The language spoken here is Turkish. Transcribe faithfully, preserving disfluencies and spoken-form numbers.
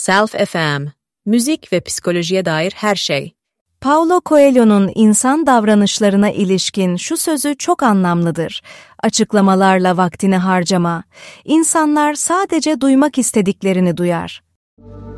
Self F M, müzik ve psikolojiye dair her şey. Paulo Coelho'nun insan davranışlarına ilişkin şu sözü çok anlamlıdır. Açıklamalarla vaktini harcama. İnsanlar sadece duymak istediklerini duyar.